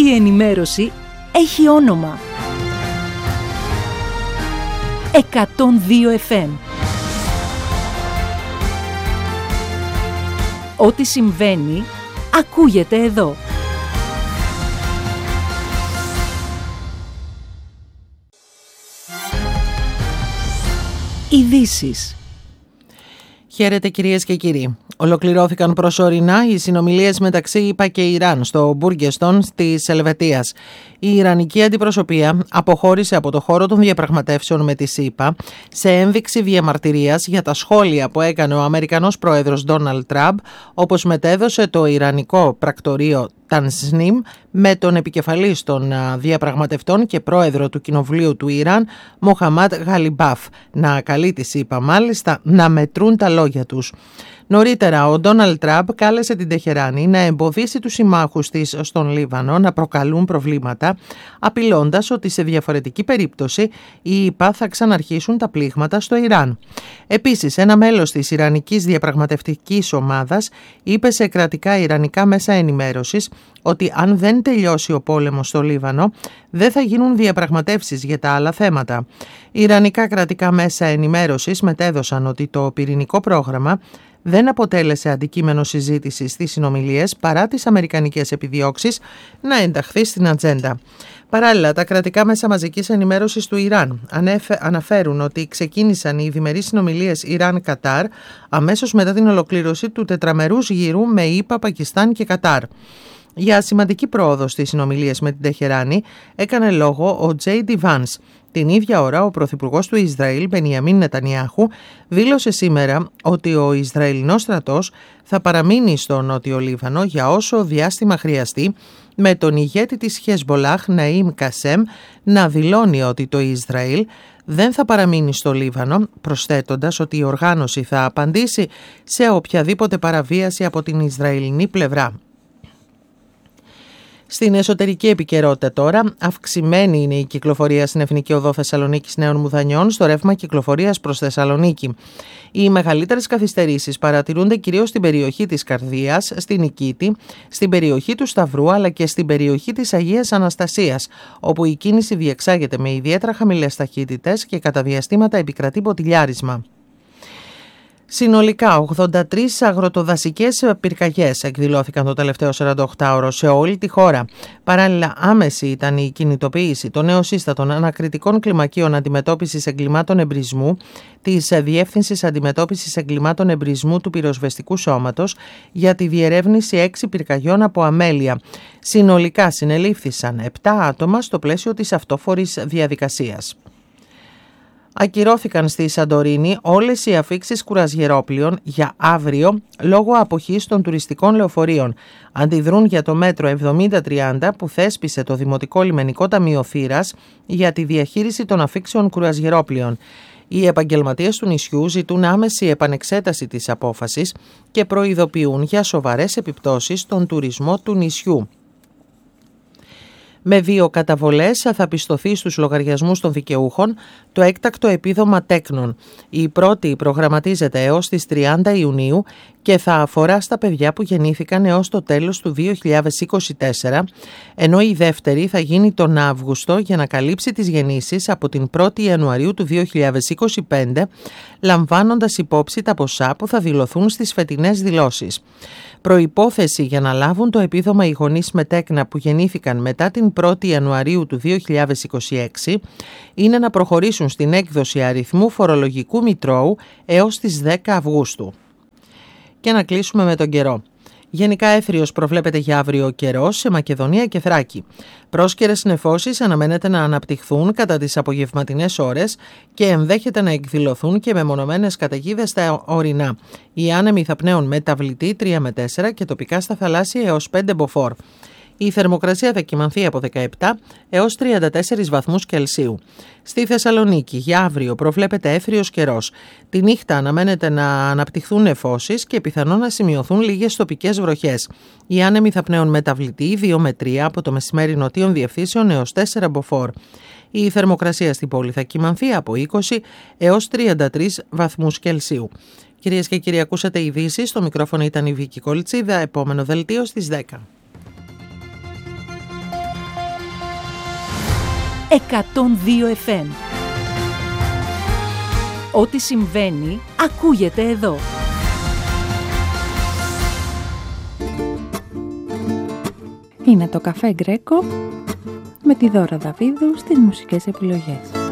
Η ενημέρωση έχει όνομα. 102 FM. Ό,τι συμβαίνει, ακούγεται εδώ. Ειδήσεις. Χαίρετε κυρίες και κύριοι. Ολοκληρώθηκαν προσωρινά οι συνομιλίες μεταξύ ΗΠΑ και Ιράν στο Μπούργκεστον της Ελβετίας. Η Ιρανική αντιπροσωπεία αποχώρησε από το χώρο των διαπραγματεύσεων με τις ΗΠΑ σε ένδειξη διαμαρτυρίας για τα σχόλια που έκανε ο Αμερικανός πρόεδρος Ντόναλντ Τραμπ, όπως μετέδωσε το Ιρανικό πρακτορείο Τανσνίμ με τον επικεφαλής των διαπραγματευτών και πρόεδρο του Κοινοβουλίου του Ιράν, Μοχαμάντ Γαλιμπάφ, να καλεί τις ΗΠΑ μάλιστα να μετρούν τα λόγια τους. Νωρίτερα, ο Ντόναλντ Τραμπ κάλεσε την Τεχεράνη να εμποδίσει τους συμμάχους της στον Λίβανο να προκαλούν προβλήματα, απειλώντας ότι σε διαφορετική περίπτωση οι ΗΠΑ θα ξαναρχίσουν τα πλήγματα στο Ιράν. Επίσης, ένα μέλος της Ιρανικής διαπραγματευτικής ομάδας είπε σε κρατικά ιρανικά μέσα ενημέρωσης ότι αν δεν τελειώσει ο πόλεμος στο Λίβανο, δεν θα γίνουν διαπραγματεύσεις για τα άλλα θέματα. Ιρανικά κρατικά μέσα ενημέρωσης μετέδωσαν ότι το πυρηνικό πρόγραμμα δεν αποτέλεσε αντικείμενο συζήτησης στις συνομιλίες παρά τις αμερικανικές επιδιώξεις να ενταχθεί στην ατζέντα. Παράλληλα, τα κρατικά μέσα μαζικής ενημέρωσης του Ιράν αναφέρουν ότι ξεκίνησαν οι διμερείς συνομιλίες Ιράν-Κατάρ αμέσως μετά την ολοκλήρωση του τετραμερούς γύρου με ΗΠΑ, Πακιστάν και Κατάρ. Για σημαντική πρόοδο στις συνομιλίες με την Τεχεράνη έκανε λόγο ο J.D. Vance. Την ίδια ώρα, ο πρωθυπουργός του Ισραήλ, Μπενιαμίν Νετανιάχου, δήλωσε σήμερα ότι ο Ισραηλινός στρατός θα παραμείνει στο Νότιο Λίβανο για όσο διάστημα χρειαστεί, με τον ηγέτη της Χεσμπολάχ, Ναΐμ Κασέμ, να δηλώνει ότι το Ισραήλ δεν θα παραμείνει στο Λίβανο, προσθέτοντας ότι η οργάνωση θα απαντήσει σε οποιαδήποτε παραβίαση από την Ισραηλινή πλευρά. Στην εσωτερική επικαιρότητα τώρα, αυξημένη είναι η κυκλοφορία στην Εθνική Οδό Θεσσαλονίκης Νέων Μουδανιών στο ρεύμα κυκλοφορίας προς Θεσσαλονίκη. Οι μεγαλύτερες καθυστερήσεις παρατηρούνται κυρίως στην περιοχή της Καρδίας, στην Νικήτη, στην περιοχή του Σταυρού αλλά και στην περιοχή της Αγίας Αναστασίας, όπου η κίνηση διεξάγεται με ιδιαίτερα χαμηλές ταχύτητες και κατά διαστήματα επικρατεί ποτηλιάρισμα. Συνολικά 83 αγροτοδασικές πυρκαγιές εκδηλώθηκαν το τελευταίο 48ωρο σε όλη τη χώρα. Παράλληλα, άμεση ήταν η κινητοποίηση των νεοσύστατων ανακριτικών κλιμακίων αντιμετώπισης εγκλημάτων εμπρισμού της Διεύθυνσης Αντιμετώπισης Εγκλημάτων Εμπρισμού του Πυροσβεστικού Σώματος για τη διερεύνηση 6 πυρκαγιών από αμέλεια. Συνολικά συνελήφθησαν 7 άτομα στο πλαίσιο της αυτόφορης διαδικασίας. Ακυρώθηκαν στη Σαντορίνη όλες οι αφίξεις κουρασγερόπλοιων για αύριο λόγω αποχής των τουριστικών λεωφορείων. Αντιδρούν για το μέτρο 7030 που θέσπισε το Δημοτικό Λιμενικό Ταμείο Θήρας για τη διαχείριση των αφίξεων κουρασγερόπλοιων. Οι επαγγελματίες του νησιού ζητούν άμεση επανεξέταση της απόφασης και προειδοποιούν για σοβαρές επιπτώσεις στον τουρισμό του νησιού. Με 2 καταβολές θα πιστωθεί στους λογαριασμούς των δικαιούχων το έκτακτο επίδομα τέκνων. Η πρώτη προγραμματίζεται έως τις 30 Ιουνίου και θα αφορά στα παιδιά που γεννήθηκαν έως το τέλος του 2024, ενώ η δεύτερη θα γίνει τον Αύγουστο για να καλύψει τις γεννήσεις από την 1η Ιανουαρίου του 2025, λαμβάνοντας υπόψη τα ποσά που θα δηλωθούν στις φετινές δηλώσεις. Προϋπόθεση για να λάβουν το επίδομα οι γονείς με τέκνα που γεννήθηκαν μετά την 1η Ιανουαρίου του 2026 είναι να προχωρήσουν στην έκδοση αριθμού φορολογικού μητρώου έως τις 10 Αυγούστου. Και να κλείσουμε με τον καιρό. Γενικά έθριος προβλέπεται για αύριο καιρός σε Μακεδονία και Θράκη. Πρόσκαιρες νεφώσεις αναμένεται να αναπτυχθούν κατά τις απογευματινές ώρες και ενδέχεται να εκδηλωθούν και μεμονωμένες καταιγίδες στα ορεινά. Οι άνεμοι θα πνέουν μεταβλητή 3 με 4 και τοπικά στα θαλάσσια έως 5 μποφόρ. Η θερμοκρασία θα κυμανθεί από 17 έως 34 βαθμούς Κελσίου. Στη Θεσσαλονίκη για αύριο προβλέπεται έθριος καιρός. Τη νύχτα αναμένεται να αναπτυχθούν νεφώσεις και πιθανόν να σημειωθούν λίγες τοπικές βροχές. Οι άνεμοι θα πνέουν μεταβλητή 2 με 3 από το μεσημέρι νοτίων διευθύνσεων έως 4 μποφόρ. Η θερμοκρασία στην πόλη θα κυμανθεί από 20 έως 33 βαθμούς Κελσίου. Κυρίες και κύριοι, ακούσατε ειδήσεις. Στο μικρόφωνο ήταν η Βίκη Κολτσίδα. Επόμενο δελτίο στις 10. 102 FM. Ό,τι συμβαίνει, ακούγεται εδώ. Είναι το Καφέ Γκρέκο με τη Δώρα Δαβίδου στις μουσικές επιλογές.